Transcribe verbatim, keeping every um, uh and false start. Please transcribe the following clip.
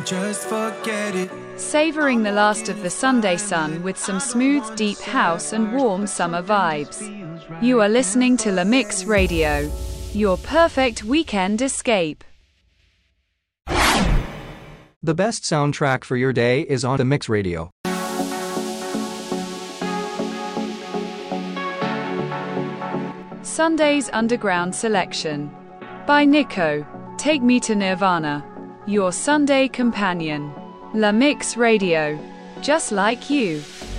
just forget it. Savoring the last of the Sunday sun with some smooth, deep house and warm summer vibes. You are listening to La Mix Radio, your perfect weekend escape. The best soundtrack for your day is on The Mix Radio. Sunday's Underground Selection by Nico. Take Me to Nirvana, your Sunday companion. La Mix Radio, just like you.